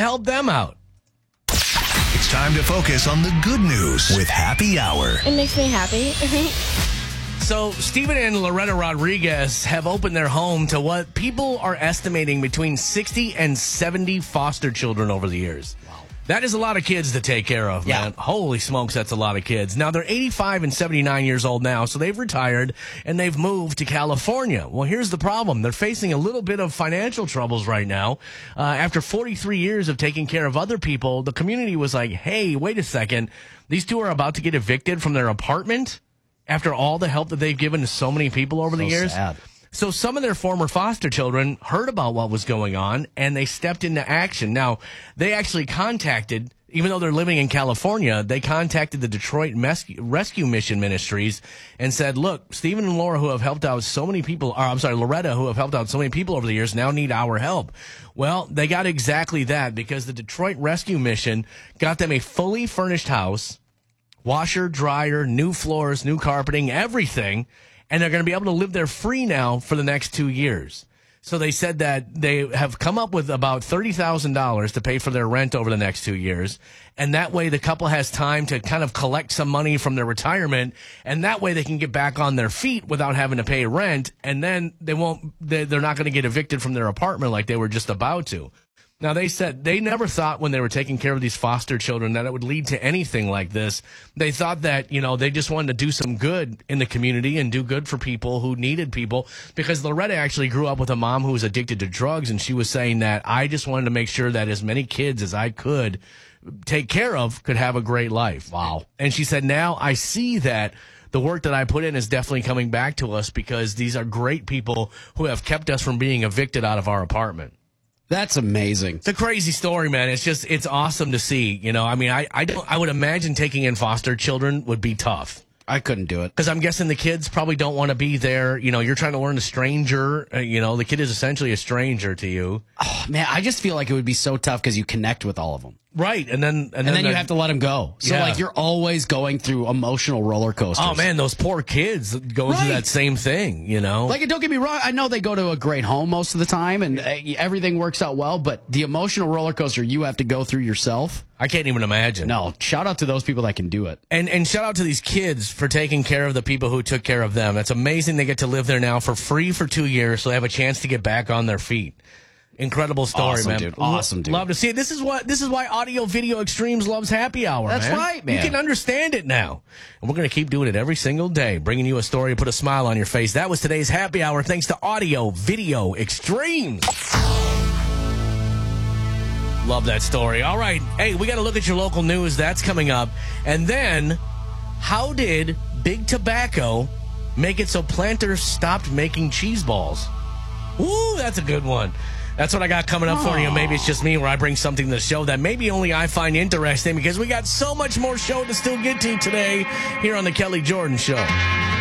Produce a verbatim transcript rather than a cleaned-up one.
help them out. It's time to focus on the good news with Happy Hour. It makes me happy. So, Stephen and Loretta Rodriguez have opened their home to what people are estimating between sixty and seventy foster children over the years. Wow. That is a lot of kids to take care of, man. Yeah. Holy smokes, that's a lot of kids. Now, they're eighty-five and seventy-nine years old now, so they've retired, and they've moved to California. Well, here's the problem. They're facing a little bit of financial troubles right now. Uh, after forty-three years of taking care of other people, the community was like, hey, wait a second. These two are about to get evicted from their apartment after all the help that they've given to so many people over so the years. Sad. So some of their former foster children heard about what was going on, and they stepped into action. Now, they actually contacted, even though they're living in California, they contacted the Detroit Rescue, Rescue Mission Ministries and said, look, Stephen and Laura, who have helped out so many people, or I'm sorry, Loretta, who have helped out so many people over the years, now need our help. Well, they got exactly that, because the Detroit Rescue Mission got them a fully furnished house, washer, dryer, new floors, new carpeting, everything. And they're going to be able to live there free now for the next two years. So they said that they have come up with about thirty thousand dollars to pay for their rent over the next two years. And that way the couple has time to kind of collect some money from their retirement. And that way they can get back on their feet without having to pay rent. And then they won't, they're not going to get evicted from their apartment like they were just about to. Now, they said they never thought when they were taking care of these foster children that it would lead to anything like this. They thought that, you know, they just wanted to do some good in the community and do good for people who needed people, because Loretta actually grew up with a mom who was addicted to drugs, and she was saying that I just wanted to make sure that as many kids as I could take care of could have a great life. Wow. And she said, now I see that the work that I put in is definitely coming back to us, because these are great people who have kept us from being evicted out of our apartment. That's amazing. It's a crazy story, man. It's just, it's awesome to see. You know, I mean, I, I don't, I would imagine taking in foster children would be tough. I couldn't do it. Because I'm guessing the kids probably don't want to be there. You know, you're trying to learn a stranger. Uh, you know, the kid is essentially a stranger to you. Oh, man, I just feel like it would be so tough because you connect with all of them. Right, and then and, and then, then you have to let them go. So yeah. like you're always going through emotional roller coasters. Oh man, those poor kids go right. through that same thing. You know, like, don't get me wrong. I know they go to a great home most of the time, and uh, everything works out well. But the emotional roller coaster you have to go through yourself, I can't even imagine. No, shout out to those people that can do it, and and shout out to these kids for taking care of the people who took care of them. That's amazing. They get to live there now for free for two years, so they have a chance to get back on their feet. Incredible story, awesome, man. Dude. Awesome, dude. Love to see it. This is what this is why Audio Video Extremes loves Happy Hour. That's man. right, man. You can understand it now. And we're going to keep doing it every single day, bringing you a story to put a smile on your face. That was today's Happy Hour, thanks to Audio Video Extremes. Love that story. All right. Hey, we got to look at your local news. That's coming up. And then, how did Big Tobacco make it so Planters stopped making cheese balls? Ooh, that's a good one. That's what I got coming up for you. Maybe it's just me, where I bring something to the show that maybe only I find interesting, because we got so much more show to still get to today here on the Kelly Jordan Show.